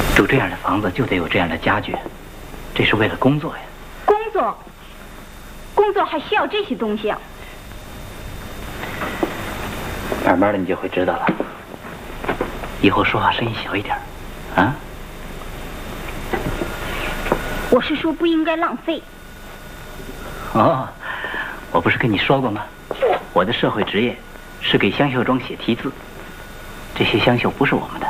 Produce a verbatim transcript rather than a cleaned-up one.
住这样的房子就得有这样的家具，这是为了工作呀。 工作，工作还需要这些东西啊？ 慢慢的你就会知道了。以后说话声音小一点，啊？ 我是说不应该浪费。 哦，我不是跟你说过吗？我的社会职业是给香秀庄写题字，这些香秀不是我们的，